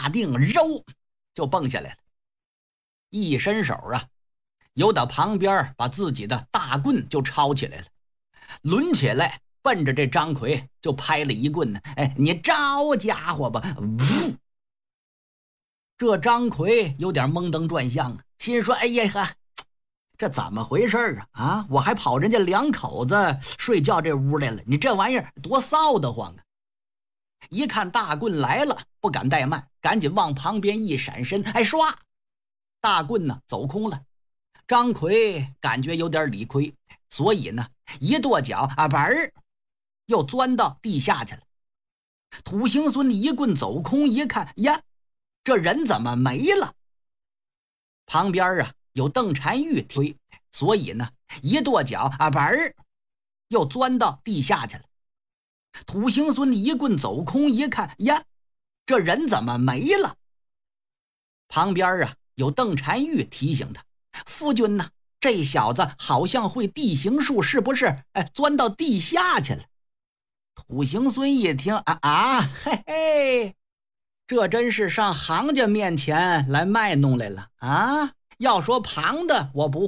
大腚揉就蹦下来了，一伸手啊，由打旁边把自己的大棍就抄起来了，抡起来奔着这张奎就拍了一棍呢。哎，你招家伙吧！呜！这张奎有点蒙登转向啊，心说：哎呀呵，这怎么回事啊？我还跑人家两口子睡觉这屋来了，你这玩意儿多臊得慌啊！一看大棍来了，不敢怠慢，赶紧往旁边一闪身，哎，唰，大棍呢走空了。张奎感觉有点理亏，所以呢一跺脚啊，本儿又钻到地下去了。土行孙一棍走空，一看呀，这人怎么没了？旁边啊有邓婵玉推，所以呢一跺脚啊，本儿又钻到地下去了。土行孙一棍走空，一看呀，这人怎么没了？旁边啊有邓婵玉提醒他：夫君呢，这小子好像会地形术，是不是钻到地下去了？土行孙一听嘿嘿，这真是上行家面前来卖弄来了啊！要说旁的我不